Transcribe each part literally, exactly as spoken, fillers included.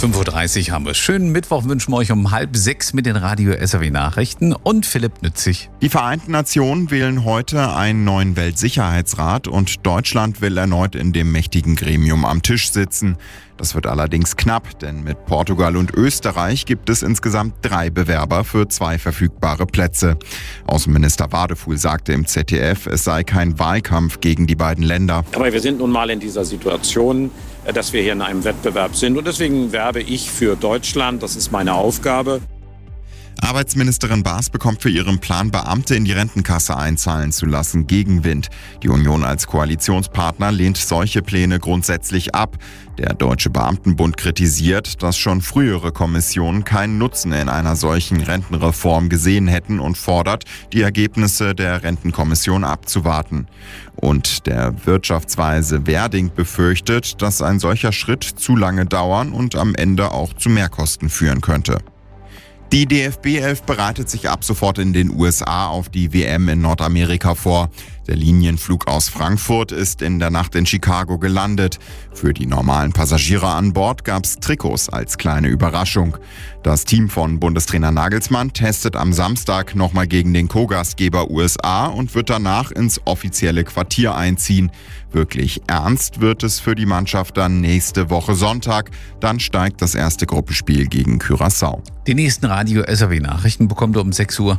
fünf Uhr dreißig haben wir. Schönen Mittwoch wünschen wir euch um halb sechs mit den Radio S R W Nachrichten und Philipp Nützig. Die Vereinten Nationen wählen heute einen neuen Weltsicherheitsrat und Deutschland will erneut in dem mächtigen Gremium am Tisch sitzen. Das wird allerdings knapp, denn mit Portugal und Österreich gibt es insgesamt drei Bewerber für zwei verfügbare Plätze. Außenminister Wadefuhl sagte im Z D F, es sei kein Wahlkampf gegen die beiden Länder. Aber wir sind nun mal in dieser Situation, dass wir hier in einem Wettbewerb sind und deswegen werbe ich für Deutschland, das ist meine Aufgabe. Arbeitsministerin Baas bekommt für ihren Plan, Beamte in die Rentenkasse einzahlen zu lassen, Gegenwind. Die Union als Koalitionspartner lehnt solche Pläne grundsätzlich ab. Der Deutsche Beamtenbund kritisiert, dass schon frühere Kommissionen keinen Nutzen in einer solchen Rentenreform gesehen hätten und fordert, die Ergebnisse der Rentenkommission abzuwarten. Und der Wirtschaftsweise Werding befürchtet, dass ein solcher Schritt zu lange dauern und am Ende auch zu Mehrkosten führen könnte. Die D F B elf bereitet sich ab sofort in den U S A auf die W M in Nordamerika vor. Der Linienflug aus Frankfurt ist in der Nacht in Chicago gelandet. Für die normalen Passagiere an Bord gab es Trikots als kleine Überraschung. Das Team von Bundestrainer Nagelsmann testet am Samstag nochmal gegen den Co-Gastgeber U S A und wird danach ins offizielle Quartier einziehen. Wirklich ernst wird es für die Mannschaft dann nächste Woche Sonntag. Dann steigt das erste Gruppenspiel gegen Curaçao. Die nächsten Radio S R W Nachrichten bekommt ihr um sechs Uhr.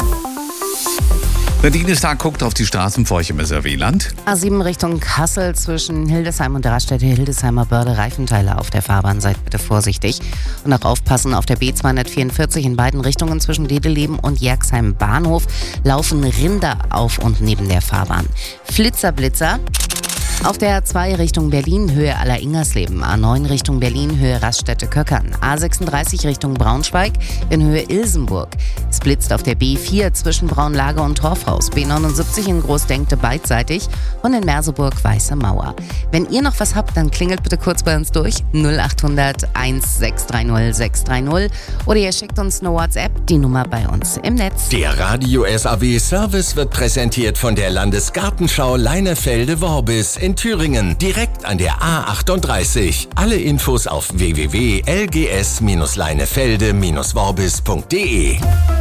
Nadine Stark guckt auf die Straßen für euch im S R W-Land. A sieben Richtung Kassel zwischen Hildesheim und der Raststätte Hildesheimer Börde. Reifenteile auf der Fahrbahn, seid bitte vorsichtig. Und auch aufpassen, auf der B zweihundertvierundvierzig in beiden Richtungen zwischen Dedeleben und Jerxheim Bahnhof laufen Rinder auf und neben der Fahrbahn. Flitzer, Blitzer. Auf der A zwei Richtung Berlin, Höhe Aller-Ingersleben, A neun Richtung Berlin, Höhe Raststätte Köckern, A sechsunddreißig Richtung Braunschweig, in Höhe Ilsenburg. Es blitzt auf der B vier zwischen Braunlage und Torfhaus, B neunundsiebzig in Großdenkte beidseitig und in Merseburg Weiße Mauer. Wenn ihr noch was habt, dann klingelt bitte kurz bei uns durch, null acht hundert eins sechs drei null sechs drei null oder ihr schickt uns eine WhatsApp, die Nummer bei uns im Netz. Der Radio S R W Service wird präsentiert von der Landesgartenschau Leinefelde-Worbis in Thüringen, direkt an der A achtunddreißig. Alle Infos auf w w w punkt l g s leinefelde worbis punkt d e.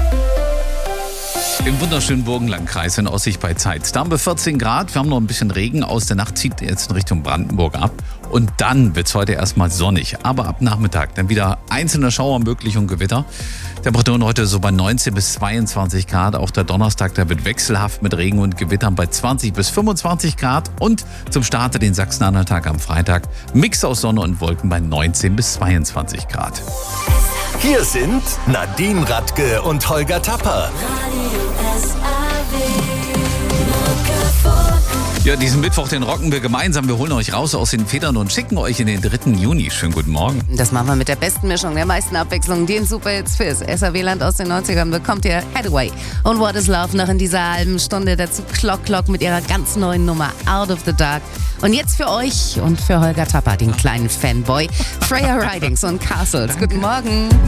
Im wunderschönen Burgenlandkreis in Aussicht bei Zeitz. Da haben wir vierzehn Grad, wir haben noch ein bisschen Regen. Aus der Nacht zieht jetzt in Richtung Brandenburg ab. Und dann wird es heute erstmal sonnig. Aber ab Nachmittag dann wieder einzelne Schauer möglich und Gewitter. Temperaturen heute so bei neunzehn bis zweiundzwanzig Grad. Auch der Donnerstag, der wird wechselhaft mit Regen und Gewittern bei zwanzig bis fünfundzwanzig Grad. Und zum Start den Sachsen-Anhalt-Tag am Freitag Mix aus Sonne und Wolken bei neunzehn bis zweiundzwanzig Grad. Hier sind Nadine Radke und Holger Tapper. Ja, diesen Mittwoch, den rocken wir gemeinsam. Wir holen euch raus aus den Federn und schicken euch in den dritten Juni. Schönen guten Morgen. Das machen wir mit der besten Mischung, der meisten Abwechslung, den Superhits fürs S R W-Land aus den neunzigern bekommt ihr Hathaway und What is Love noch in dieser halben Stunde. Dazu Clock Clock mit ihrer ganz neuen Nummer Out of the Dark. Und jetzt für euch und für Holger Tapper, den kleinen Fanboy, Freya Ridings und Castles. Guten Morgen.